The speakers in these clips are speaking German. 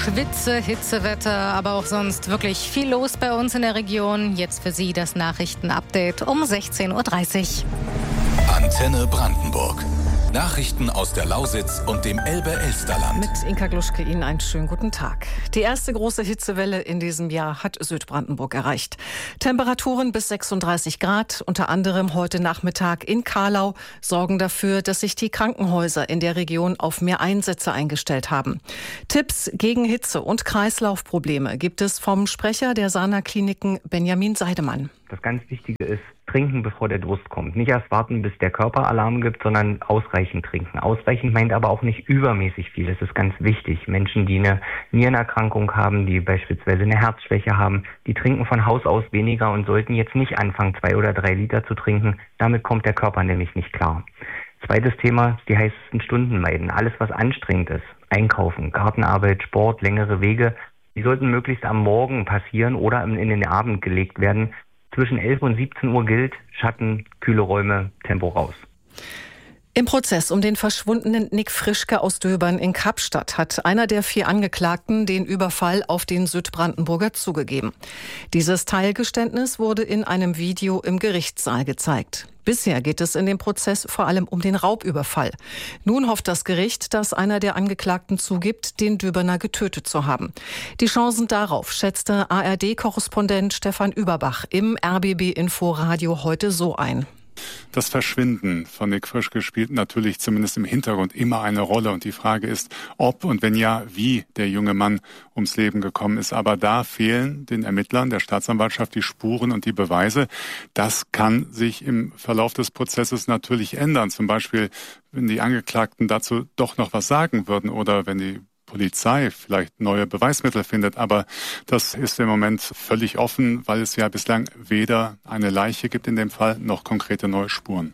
Hitzewetter, aber auch sonst wirklich viel los bei uns in der Region. Jetzt für Sie das Nachrichtenupdate um 16:30 Uhr. Antenne Brandenburg. Nachrichten aus der Lausitz und dem Elbe-Elsterland. Mit Inka Gluschke Ihnen einen schönen guten Tag. Die erste große Hitzewelle in diesem Jahr hat Südbrandenburg erreicht. Temperaturen bis 36 Grad, unter anderem heute Nachmittag in Kahlau, sorgen dafür, dass sich die Krankenhäuser in der Region auf mehr Einsätze eingestellt haben. Tipps gegen Hitze und Kreislaufprobleme gibt es vom Sprecher der Sana Kliniken Benjamin Seidemann. Das ganz Wichtige ist, trinken, bevor der Durst kommt. Nicht erst warten, bis der Körper Alarm gibt, sondern ausreichend trinken. Ausreichend meint aber auch nicht übermäßig viel. Das ist ganz wichtig. Menschen, die eine Nierenerkrankung haben, die beispielsweise eine Herzschwäche haben, die trinken von Haus aus weniger und sollten jetzt nicht anfangen, 2 oder 3 Liter zu trinken. Damit kommt der Körper nämlich nicht klar. Zweites Thema, die heißesten Stunden meiden. Alles, was anstrengend ist. Einkaufen, Gartenarbeit, Sport, längere Wege, die sollten möglichst am Morgen passieren oder in den Abend gelegt werden. Zwischen 11 und 17 Uhr gilt Schatten, kühle Räume, Tempo raus. Im Prozess um den verschwundenen Nick Frischke aus Döbern in Kapstadt hat einer der 4 Angeklagten den Überfall auf den Südbrandenburger zugegeben. Dieses Teilgeständnis wurde in einem Video im Gerichtssaal gezeigt. Bisher geht es in dem Prozess vor allem um den Raubüberfall. Nun hofft das Gericht, dass einer der Angeklagten zugibt, den Döberner getötet zu haben. Die Chancen darauf schätzte ARD-Korrespondent Stefan Überbach im RBB-Inforadio heute so ein. Das Verschwinden von Nick Frischke spielt natürlich zumindest im Hintergrund immer eine Rolle. Und die Frage ist, ob und wenn ja, wie der junge Mann ums Leben gekommen ist. Aber da fehlen den Ermittlern der Staatsanwaltschaft die Spuren und die Beweise. Das kann sich im Verlauf des Prozesses natürlich ändern. Zum Beispiel, wenn die Angeklagten dazu doch noch was sagen würden oder wenn die Polizei vielleicht neue Beweismittel findet, aber das ist im Moment völlig offen, weil es ja bislang weder eine Leiche gibt in dem Fall, noch konkrete neue Spuren.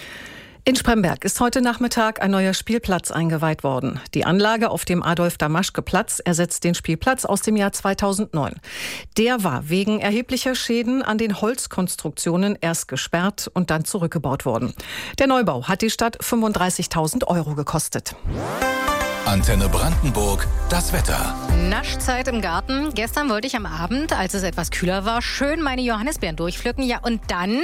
In Spremberg ist heute Nachmittag ein neuer Spielplatz eingeweiht worden. Die Anlage auf dem Adolf-Damaschke-Platz ersetzt den Spielplatz aus dem Jahr 2009. Der war wegen erheblicher Schäden an den Holzkonstruktionen erst gesperrt und dann zurückgebaut worden. Der Neubau hat die Stadt 35.000 € gekostet. Antenne Brandenburg, das Wetter. Naschzeit im Garten. Gestern wollte ich am Abend, als es etwas kühler war, schön meine Johannisbeeren durchpflücken. Ja, und dann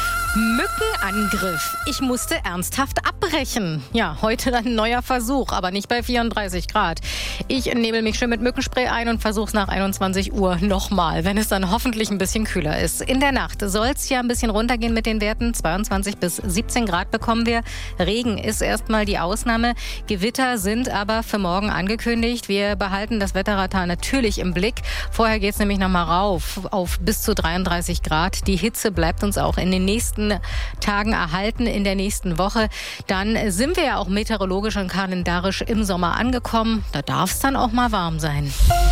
Mückenangriff. Ich musste ernsthaft abbrechen. Ja, heute dann ein neuer Versuch, aber nicht bei 34 Grad. Ich nebel mich schön mit Mückenspray ein und versuch's nach 21 Uhr nochmal, wenn es dann hoffentlich ein bisschen kühler ist. In der Nacht soll's ja ein bisschen runtergehen mit den Werten. 22 bis 17 Grad bekommen wir. Regen ist erstmal die Ausnahme. Gewitter sind aber für morgen angekündigt. Wir behalten das Wetterradar natürlich im Blick. Vorher geht's nämlich nochmal rauf auf bis zu 33 Grad. Die Hitze bleibt uns auch in den nächsten Tagen erhalten, in der nächsten Woche. Dann sind wir ja auch meteorologisch und kalendarisch im Sommer angekommen. Da darf es dann auch mal warm sein.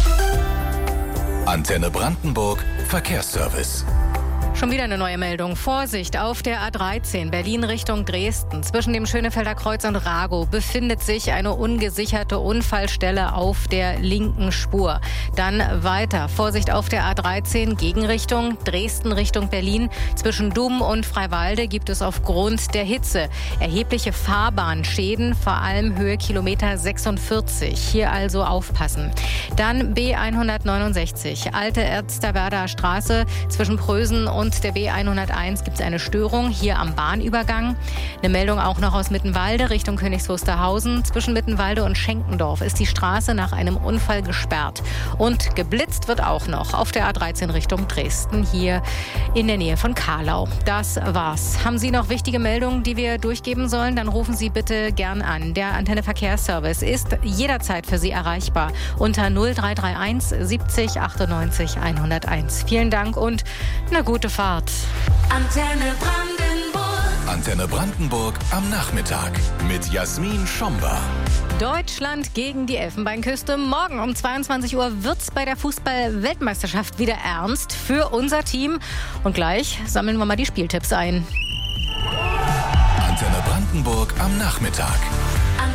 Antenne Brandenburg, Verkehrsservice. Schon wieder eine neue Meldung. Vorsicht, auf der A13 Berlin Richtung Dresden. Zwischen dem Schönefelder Kreuz und Ragow befindet sich eine ungesicherte Unfallstelle auf der linken Spur. Dann weiter. Vorsicht auf der A13 Gegenrichtung Dresden Richtung Berlin. Zwischen Dum und Freiwalde gibt es aufgrund der Hitze erhebliche Fahrbahnschäden, vor allem Höhe Kilometer 46. Hier also aufpassen. Dann B169, Alte Elsterwerder Straße zwischen Prösen und der B101 gibt es eine Störung hier am Bahnübergang. Eine Meldung auch noch aus Mittenwalde Richtung Königs Wusterhausen. Zwischen Mittenwalde und Schenkendorf ist die Straße nach einem Unfall gesperrt. Und geblitzt wird auch noch auf der A13 Richtung Dresden, hier in der Nähe von Kahlau. Das war's. Haben Sie noch wichtige Meldungen, die wir durchgeben sollen? Dann rufen Sie bitte gern an. Der Antenne Verkehrsservice ist jederzeit für Sie erreichbar unter 0331 70 98 101. Vielen Dank und eine gute Fahrt. Antenne Brandenburg. Antenne Brandenburg am Nachmittag mit Jasmin Schomber. Deutschland gegen die Elfenbeinküste. Morgen um 22 Uhr wird's bei der Fußball-Weltmeisterschaft wieder ernst für unser Team. Und gleich sammeln wir mal die Spieltipps ein. Antenne Brandenburg am Nachmittag.